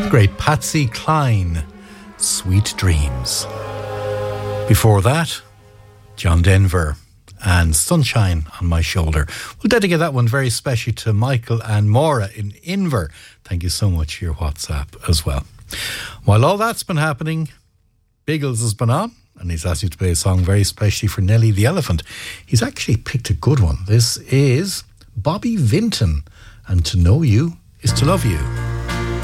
Great Patsy Cline, Sweet Dreams. Before that, John Denver and Sunshine on My Shoulder. We'll dedicate that one very specially to Michael and Maura in Inver. Thank you so much for your WhatsApp as well. While all that's been happening, Biggles has been on, and he's asked you to play a song very specially for Nelly the Elephant. He's actually picked a good one. This is Bobby Vinton, and To Know You Is To Love You.